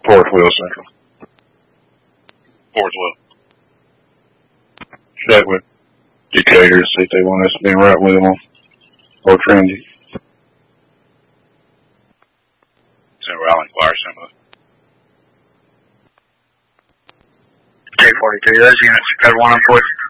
Fourth wheel central. Fourth wheel. Check with Decatur to see if they want us to be right with them on or Trinity. So I'll inquire some of it. J42, those units are code 1 on 4.